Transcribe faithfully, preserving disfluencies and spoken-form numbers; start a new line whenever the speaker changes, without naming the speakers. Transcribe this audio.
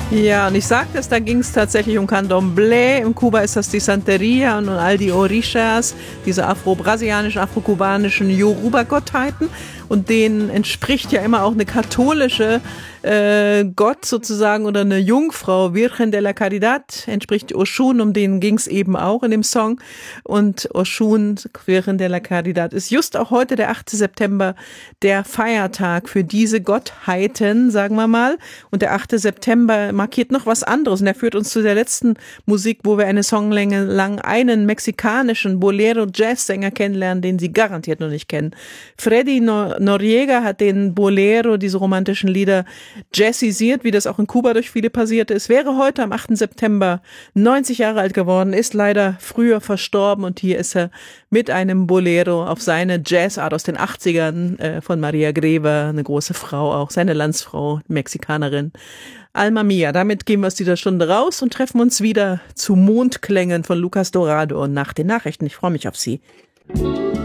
Ja, und ich sagte es, da ging es tatsächlich um Candomblé. In Kuba ist das die Santeria und all die Orishas, diese afro-brasilianischen, afro-kubanischen Yoruba-Gottheiten. Und denen entspricht ja immer auch eine katholische äh, Gott sozusagen oder eine Jungfrau, Virgen de la Caridad, entspricht Oshun, um den ging es eben auch in dem Song. Und Oshun, Virgen de la Caridad, ist just auch heute, der achte September, der Feiertag für diese Gottheiten, sagen wir mal. Und der achte September markiert noch was anderes. Und er führt uns zu der letzten Musik, wo wir eine Songlänge lang einen mexikanischen Bolero-Jazz-Sänger kennenlernen, den Sie garantiert noch nicht kennen. Freddy Noriega hat den Bolero, diese romantischen Lieder, jazzisiert, wie das auch in Kuba durch viele passierte. Es wäre heute am achten September neunzig Jahre alt geworden, ist leider früher verstorben und hier ist er mit einem Bolero auf seine Jazzart aus den achtzigern äh, von Maria Greva, eine große Frau auch, seine Landsfrau, Mexikanerin. Alma Mia, damit gehen wir aus dieser Stunde raus und treffen uns wieder zu Mondklängen von Lucas Dorado und nach den Nachrichten. Ich freue mich auf Sie.